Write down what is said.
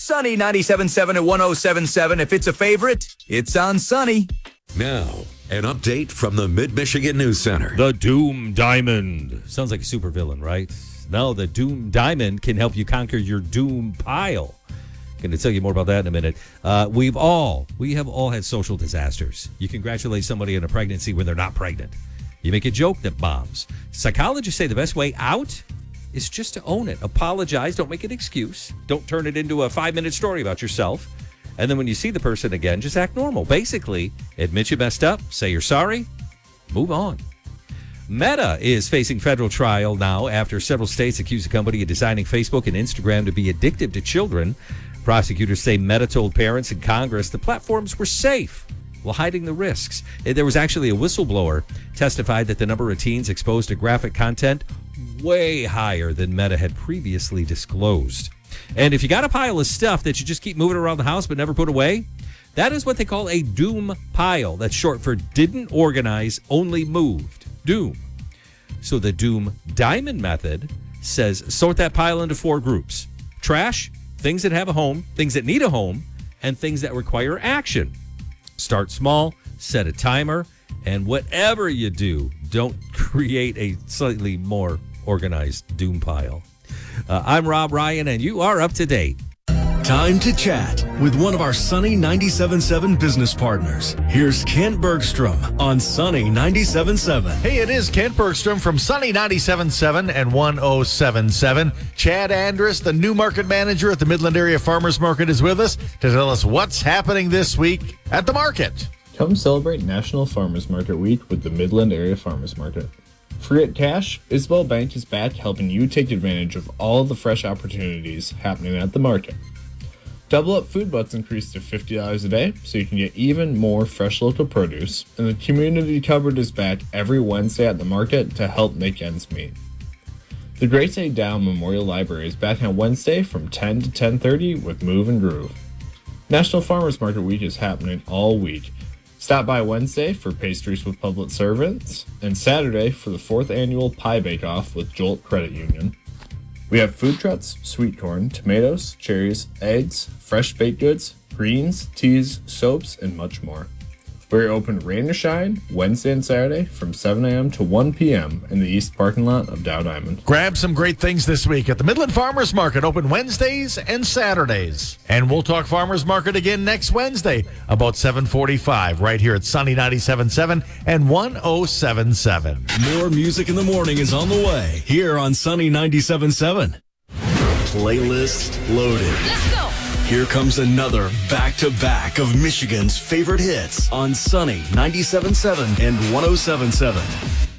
Sunny 97.7 and 107.7. If it's a favorite, it's on Sunny. Now, an update from the Mid-Michigan News Center. The Doom Diamond. Sounds like a supervillain, right? No, the Doom Diamond can help you conquer your doom pile. Going to tell you more about that in a minute. We have all had social disasters. You congratulate somebody on a pregnancy when they're not pregnant. You make a joke that bombs. Psychologists say the best way out is just to own it. Apologize. Don't make an excuse. Don't turn it into a 5-minute story about yourself. And then when you see the person again, just act normal. Basically, admit you messed up, say you're sorry, move on. Meta is facing federal trial now after several states accuse the company of designing Facebook and Instagram to be addictive to children. Prosecutors say Meta told parents and Congress the platforms were safe while hiding the risks. There was actually a whistleblower testified that the number of teens exposed to graphic content way higher than Meta had previously disclosed. And if you got a pile of stuff that you just keep moving around the house but never put away, that is what they call a doom pile. That's short for didn't organize, only moved. Doom. So the Doom Diamond method says sort that pile into 4 groups. Trash, things that have a home, things that need a home, and things that require action. Start small, set a timer, and whatever you do, don't create a slightly more organized doom pile. I'm Rob Ryan, and you are up to date. Time to chat with one of our Sunny 97.7 business partners. Here's Kent Bergstrom on Sunny 97.7. Hey, it is Kent Bergstrom from Sunny 97.7 and 107.7. Chad Andrus, the new market manager at the Midland Area Farmers Market, is with us to tell us what's happening this week at the market. Come celebrate National Farmers Market Week with the Midland Area Farmers Market. Forget cash, Isabel Bank is back helping you take advantage of all the fresh opportunities happening at the market. Double Up Food Butts increased to $50 a day, so you can get even more fresh local produce, and the community cupboard is back every Wednesday at the market to help make ends meet. The Great A. Dow Memorial Library is back on Wednesday from 10 to 10:30 with Move and Groove. National Farmers Market Week is happening all week. Stop by Wednesday for pastries with public servants, and Saturday for the 4th annual Pie Bake-Off with Jolt Credit Union. We have food trucks, sweet corn, tomatoes, cherries, eggs, fresh baked goods, greens, teas, soaps, and much more. We're open rain or shine, Wednesday and Saturday from 7 a.m. to 1 p.m. in the east parking lot of Dow Diamond. Grab some great things this week at the Midland Farmers Market, open Wednesdays and Saturdays. And we'll talk Farmers Market again next Wednesday about 7:45 right here at Sunny 97.7 and 107.7. More music in the morning is on the way here on Sunny 97.7. Playlist loaded. Let's go. Here comes another back-to-back of Michigan's favorite hits on Sunny 97.7 and 107.7.